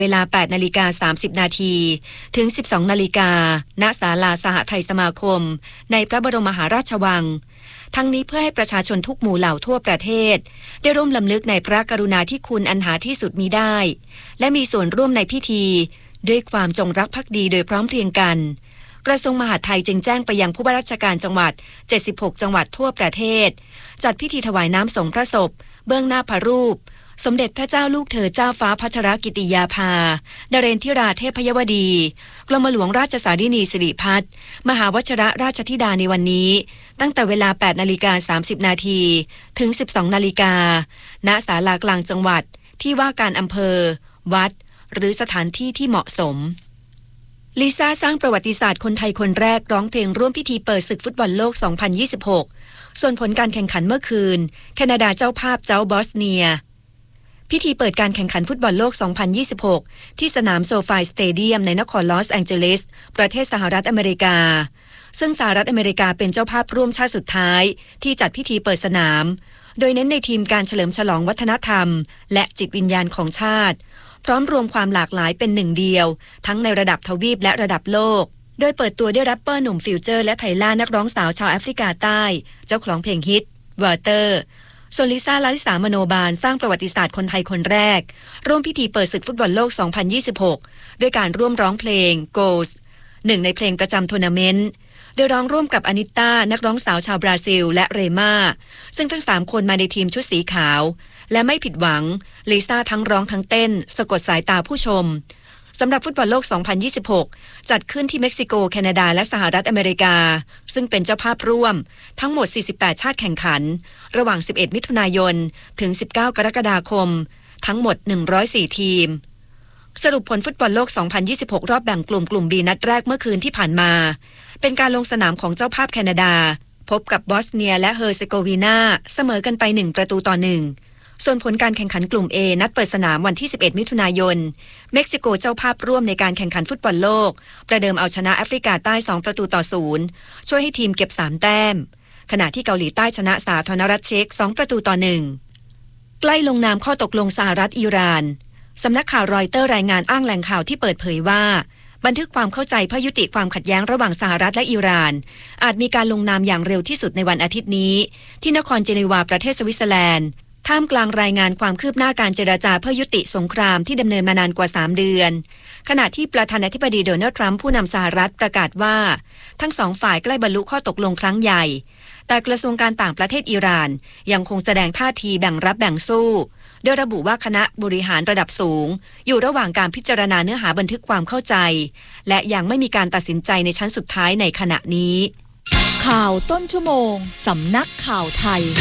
เวลา 8:30 นาทีถึง 12 นาฬิกาณศาลาสหไทยสมาคมในพระบรมมหาราชวังทั้งนี้เพื่อให้ประชาชนทุกหมู่เหล่าทั่วประเทศได้ร่วมรำลึกในพระกรุณาธิคุณอันหาที่สุดมิได้และมีส่วนร่วมในพิธีด้วยความจงรักภักดีโดยพร้อมเพรียงกันกระทรวงมหาดไทยจึงแจ้งไปยังผู้ว่าราชการจังหวัด76จังหวัดทั่วประเทศจัดพิธีถวายน้ำสงฆ์พระศพเบื้องหน้าพระรูปสมเด็จพระเจ้าลูกเธอเจ้าฟ้าพัชรกิติยาภานเรนทิราเทพยวดีกรมหลวงราชสารินีสิริพัฒน์มหาวชิรราชธิดาในวันนี้ตั้งแต่เวลา 8:30 นาทีถึง 12 นาฬิกาณศาลากลางจังหวัดที่ว่าการอำเภอวัดหรือสถานที่ที่เหมาะสมลิซ่าสร้างประวัติศาสตร์คนไทยคนแรกร้องเพลงร่วมพิธีเปิดศึกฟุตบอลโลก 2026 ส่วนผลการแข่งขันเมื่อคืนแคนาดาเจ้าภาพเจ้าบอสเนียพิธีเปิดการแข่งขันฟุตบอลโลก 2026 ที่สนามโซฟายสเตเดียมในนครลอสแองเจลิสประเทศสหรัฐอเมริกาซึ่งสหรัฐอเมริกาเป็นเจ้าภาพร่วมชาติสุดท้ายที่จัดพิธีเปิดสนามโดยเน้นในทีมการเฉลิมฉลองวัฒนธรรมและจิตวิญญาณของชาติพร้อมรวมความหลากหลายเป็นหนึ่งเดียวทั้งในระดับทวีปและระดับโลกโดยเปิดตัวด้วยแรปเปอร์หนุ่มฟิวเจอร์และไทล่านักร้องสาวชาวแอฟริกาใต้เจ้าของเพลงฮิตวอเตอร์ส่วนลิซ่า ลาลิสามโนบาลสร้างประวัติศาสตร์คนไทยคนแรกร่วมพิธีเปิดศึกฟุตบอลโลก 2026 ด้วยการร่วมร้องเพลง Goals หนึ่งในเพลงประจำทัวร์นาเมนต์โดยร้องร่วมกับอานิต้านักร้องสาวชาวบราซิลและเรม่าซึ่งทั้ง3คนมาในทีมชุดสีขาวและไม่ผิดหวังลิซ่าทั้งร้องทั้งเต้นสะกดสายตาผู้ชมสำหรับฟุตบอลโลก 2026 จัดขึ้นที่เม็กซิโกแคนาดาและสหรัฐอเมริกาซึ่งเป็นเจ้าภาพร่วมทั้งหมด 48 ชาติแข่งขันระหว่าง 11 มิถุนายน ถึง 19 กรกฎาคมทั้งหมด 104 ทีมสรุปผลฟุตบอลโลก 2026 รอบแบ่งกลุ่ม B นัดแรกเมื่อคืนที่ผ่านมาเป็นการลงสนามของเจ้าภาพแคนาดาพบกับบอสเนียและเฮอร์เซโกวีนาเสมอกันไป1-1ส่วนผลการแข่งขันกลุ่ม A นัดเปิดสนามวันที่ 11 มิถุนายนเม็กซิโกเจ้าภาพร่วมในการแข่งขันฟุตบอลโลกประเดิมเอาชนะแอฟริกาใต้2-0ช่วยให้ทีมเก็บ3แต้มขณะที่เกาหลีใต้ชนะสาธารณรัฐเช็ก2-1ใกล้ลงนามข้อตกลงสหรัฐอิหร่านสำนักข่าวรอยเตอร์รายงานอ้างแหล่งข่าวที่เปิดเผยว่าบันทึกความเข้าใจเพื่อยุติความขัดแย้งระหว่างสหรัฐและอิหร่านอาจมีการลงนามอย่างเร็วที่สุดในวันอาทิตย์นี้ที่นครเจนีวาประเทศสวิตเซอร์แลนด์ท่ามกลางรายงานความคืบหน้าการเจรจาเพื่อยุติสงครามที่ดำเนินมานานกว่า3เดือนขณะที่ประธานาธิบดีโดนัลด์ทรัมป์ผู้นำสหรัฐประกาศว่าทั้ง2ฝ่ายใกล้บรรลุข้อตกลงครั้งใหญ่แต่กระทรวงการต่างประเทศอิหร่านยังคงแสดงท่าทีแบ่งรับแบ่งสู้โดยระบุว่าคณะบริหารระดับสูงอยู่ระหว่างการพิจารณาเนื้อหาบันทึกความเข้าใจและยังไม่มีการตัดสินใจในชั้นสุดท้ายในขณะนี้ข่าวต้นชั่วโมงสำนักข่าวไทย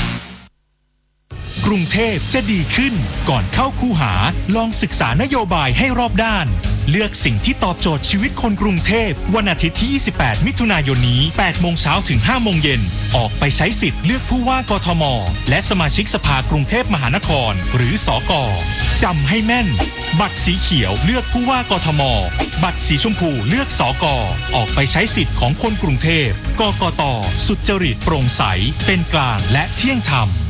กรุงเทพจะดีขึ้นก่อนเข้าคูหาลองศึกษานโยบายให้รอบด้านเลือกสิ่งที่ตอบโจทย์ชีวิตคนกรุงเทพวันอาทิตย์ที่ 28 มิถุนายนนี้ 8 โมงเช้าถึง 5 โมงเย็นออกไปใช้สิทธิ์เลือกผู้ว่ากทมและสมาชิกสภากรุงเทพมหานครหรือสก.จำให้แม่นบัตรสีเขียวเลือกผู้ว่ากทมบัตรสีชมพูเลือกสก.ออกไปใช้สิทธิ์ของคนกรุงเทพกกต.สุจริตโปร่งใสเป็นกลางและเที่ยงธรรม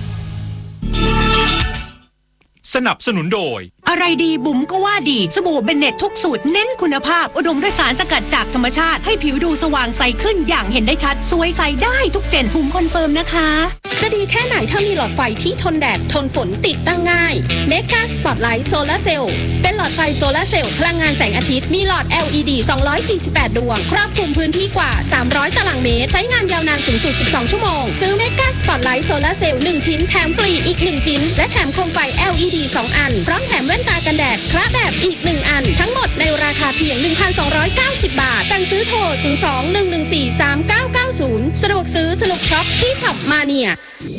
สนับสนุนโดยอะไรดีบุ๋มก็ว่าดีสบู่เบนเน็ตทุกสูตรเน้นคุณภาพอุดมด้วยสารสกัดจากธรรมชาติให้ผิวดูสว่างใสขึ้นอย่างเห็นได้ชัดสวยใสได้ทุกเจนบุ๋มคอนเฟิร์มนะคะจะดีแค่ไหนถ้ามีหลอดไฟที่ทนแดดทนฝนติดตั้งง่ายเมกาสปอตไลท์โซลาร์เซลล์เป็นหลอดไฟโซลาร์เซลล์พลังงานแสงอาทิตย์มีหลอด LED 248 ดวงครอบคลุมพื้นที่กว่า300ตารางเมตรใช้งานยาวนานสูงสุด12ชั่วโมงซื้อเมกาสปอตไลท์โซลาร์เซลล์1ชิ้นแถมฟรีอีก1ชิ้นและแถมโคมไฟ LED 2 อันพร้อมแถมแว่นตากันแดดคระแบบอีก1อันทั้งหมดในราคาเพียง 1,290 บาทสั่งซื้อโทร 02-114-3990 สะดวกซื้อสนุกช็อปที่ช็อปมาเนีย